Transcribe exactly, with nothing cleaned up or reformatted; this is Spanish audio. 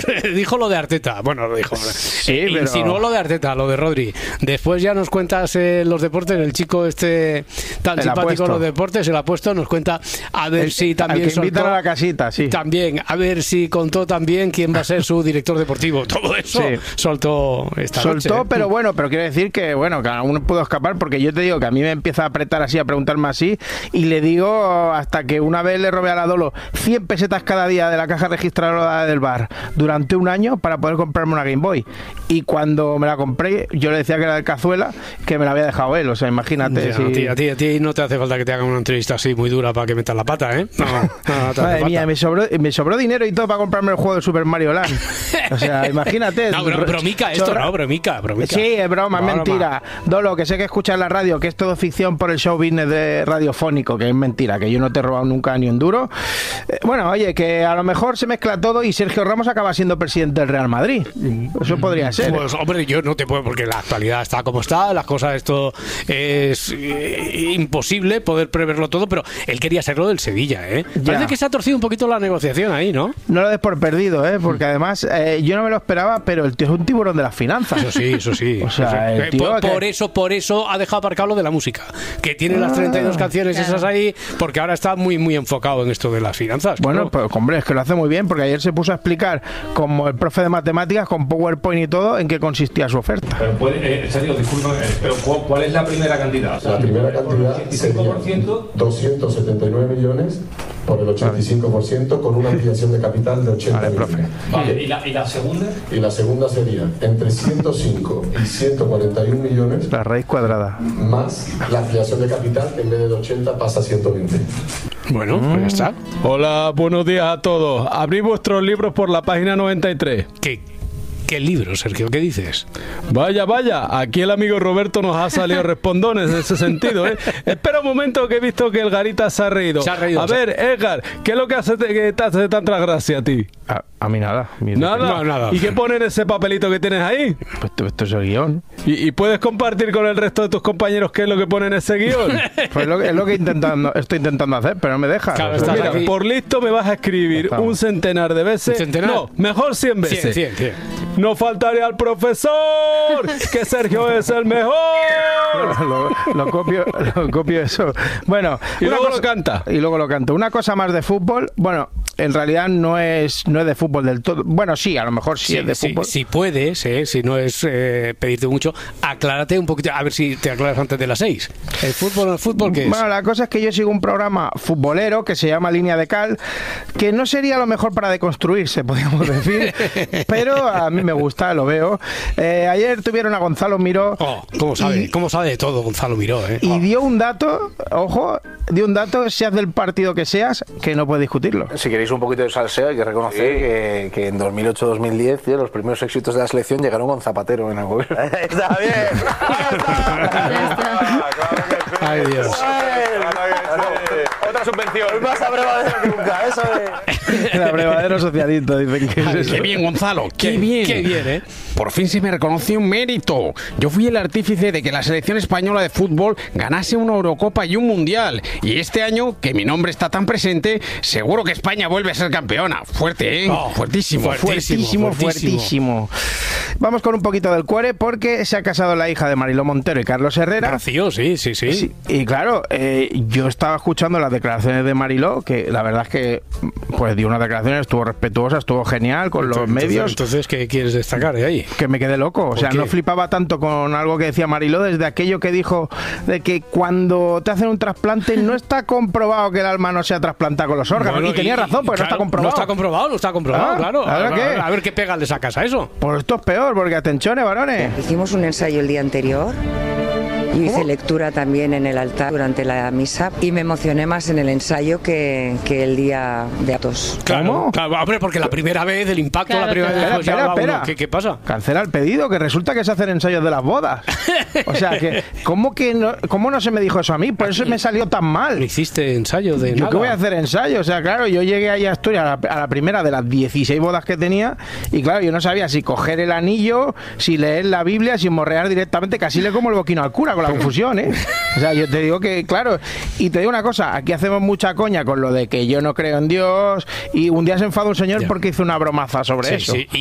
Dijo lo de Arteta. Bueno, lo dijo. Sí, eh, pero... Insinuó lo de Arteta, lo de Rodri. Después ya nos cuentas eh, los deportes. El chico este tan el simpático apuesto. en los deportes, el apuesto, nos cuenta a ver el, si también que invitan soltó, a la casita, sí. También, a ver si contó también quién va a ser su director deportivo. Todo eso sí. soltó esta Soltó, noche. pero bueno, pero quiero decir que, bueno, cada uno pudo escapar, porque yo te digo que a mí me empieza a apretar así, a preguntarme así, y le digo hasta que una vez le robé a la Dolo cien pesetas cada día de la caja registradora del bar durante un año para poder comprarme una Game Boy. Y cuando me la compré, yo le decía que era de Cazuela, que me la había dejado él, o sea, imagínate. Ya, si... a, ti, a, ti, a ti no te hace falta que te hagan una entrevista así muy dura para que metas la pata, ¿eh? No, no, no te Madre mía, me sobró, me sobró dinero y todo para comprarme el juego de Super Mario Land. O sea, imagínate. No, bro, bromica esto, chorra... ¿no? Bromica, bromica. Sí, es broma, es mentira. Dolo, que sé que escuchas la radio, que es todo ficción por el show business de radiofónico, que es mentira, que yo no te he robado nunca ni un duro. Eh, bueno, oye, que a lo mejor se mezcla todo y Sergio Ramos acaba siendo presidente del Real Madrid. Eso podría ser. Pues, hombre, yo no te puedo, porque la actualidad está como está, las cosas, esto es eh, imposible poder preverlo todo, pero él quería serlo del Sevilla, ¿eh? Ya. Parece que se ha torcido un poquito la negociación ahí, ¿no? No lo des por perdido, ¿eh? Porque además eh, yo no me lo esperaba, pero el tío es un tiburón de las finanzas. Eso sí, eso sí. O sea, el tío por, que... por eso, por eso ha dejado aparcado lo de la música, que tiene las treinta y dos canciones claro. esas ahí, porque ahora está muy, muy enfocado en esto de las finanzas. Bueno, claro. pues hombre, es que lo hace muy bien, porque ayer se puso a explicar, como el profe de matemáticas, con PowerPoint y todo, en qué consistía su oferta. Pero puede, eh, Sergio, disculpa, eh, pero ¿cuál, ¿cuál es la primera cantidad? O sea, la primera cantidad sería doscientos setenta y nueve millones por el ochenta y cinco por ciento, con una ampliación de capital de ochenta vale, millones. Vale, ¿y la, ¿y la segunda? Y la segunda sería entre ciento cinco y ciento cuarenta y un millones. La raíz cuadrada. Más la ampliación de capital, que en vez de ochenta pasa a ciento veinte. Bueno, pues ya está. Hola, buenos días a todos. Abrí vuestros libros por la página noventa y tres. ¿Qué? ¿Qué libro, Sergio? ¿Qué dices? Vaya, vaya, aquí el amigo Roberto nos ha salido respondones en ese sentido, ¿eh? Espera un momento, que he visto que el Garita se ha reído. Se ha reído. A ver, Edgar, ¿qué es lo que hace te, que te hace tanta gracia a ti? A, a mí nada. ¿Nada? No, nada. ¿Y qué pone en ese papelito que tienes ahí? Pues esto, esto es el guión. ¿Y, ¿Y puedes compartir con el resto de tus compañeros qué es lo que pone en ese guión? Pues lo, es lo que intentando, estoy intentando hacer, pero no me deja. Claro, o sea, mira, aquí. por listo me vas a escribir Estamos. un centenar de veces. ¿Un centenar? No, mejor cien veces. Cien, cien, cien. No faltaría al profesor, que Sergio es el mejor. lo, lo copio, lo copio eso. Bueno, y una luego cosa, lo canta. Y luego lo canto. Una cosa más de fútbol. Bueno, en realidad no es no es de fútbol del todo. Bueno, sí, a lo mejor sí, Sí, es de sí, fútbol. si puedes, eh, si no es eh, pedirte mucho, aclárate un poquito, a ver si te aclaras antes de las seis. ¿El fútbol o el fútbol qué es? Bueno, la cosa es que yo sigo un programa futbolero que se llama Línea de Cal, que no sería lo mejor para deconstruirse, podríamos decir, pero a mí me gusta, lo veo. Eh, ayer tuvieron a Gonzalo Miró. Oh, ¿cómo sabe? Y, ¿Cómo sabe de todo Gonzalo Miró? Eh? Y Oh. dio un dato, ojo, dio un dato, seas del partido que seas, que no puedes discutirlo. Si queréis un poquito de salseo, hay que reconocer sí. que, que en dos mil ocho dos mil diez tío, los primeros éxitos de la selección llegaron con Zapatero en el gobierno. ¡Está bien! Ay, Dios. Otra subvención. Más abrevadero que nunca, eso es. El abrevadero socialista, dicen que es eso. Qué bien, Gonzalo, qué, qué bien. Qué bien, ¿eh? Por fin se me reconoció un mérito. Yo fui el artífice de que la selección española de fútbol ganase una Eurocopa y un Mundial. Y este año, que mi nombre está tan presente, seguro que España vuelve a ser campeona. Fuerte, ¿eh? Oh, fuertísimo, fuertísimo, fuertísimo, fuertísimo. Vamos con un poquito del cuore, porque se ha casado la hija de Mariló Montero y Carlos Herrera. Rocío, sí, sí, sí, sí. Y claro, eh, yo estaba escuchando las declaraciones de Mariló, que la verdad es que pues dio unas declaraciones, estuvo respetuosa, estuvo genial con entonces, los medios. Entonces, ¿qué quieres destacar de ahí? Que me quedé loco, o sea, qué? no flipaba tanto con algo que decía Mariló, desde aquello que dijo de que cuando te hacen un trasplante no está comprobado que el alma no sea trasplantada con los órganos. Bueno, y tenía y, razón, pues claro, no está comprobado. No está comprobado, no está comprobado, ah, claro. ¿A ver, qué? a ver qué pega le sacas a eso. Pues esto es peor, porque atenciones, varones. Hicimos un ensayo el día anterior. Yo hice lectura también en el altar durante la misa y me emocioné más en el ensayo que, que el día de actos. Claro, claro, hombre, porque la primera vez, el impacto, claro, la primera espera, vez... Espera, espera, uno, ¿qué, ¿Qué pasa? Cancela el pedido, que resulta que se hacen ensayos de las bodas. O sea, que ¿cómo, que no, ¿cómo no se me dijo eso a mí? Por eso me salió tan mal. ¿No hiciste ensayo de ¿Yo nada? qué voy a hacer ensayo? O sea, claro, yo llegué ahí a Asturias a la, a la primera de las dieciséis bodas que tenía y claro, yo no sabía si coger el anillo, si leer la Biblia, si morrear directamente, casi le como el boquino al cura con con la confusión, ¿eh? O sea, yo te digo que, claro, y te digo una cosa, aquí hacemos mucha coña con lo de que yo no creo en Dios, y un día se enfada un señor Ya. porque hizo una bromaza sobre Sí, eso. sí.